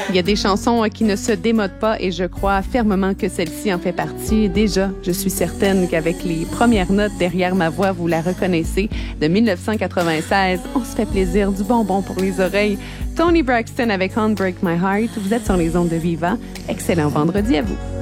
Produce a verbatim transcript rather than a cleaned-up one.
Il y a des chansons qui ne se démodent pas et je crois fermement que celle-ci en fait partie. Déjà, je suis certaine qu'avec les premières notes derrière ma voix, vous la reconnaissez. De dix-neuf cent quatre-vingt-seize, on se fait plaisir, du bonbon pour les oreilles. Toni Braxton avec Unbreak My Heart. Vous êtes sur les ondes de Viva. Excellent vendredi à vous.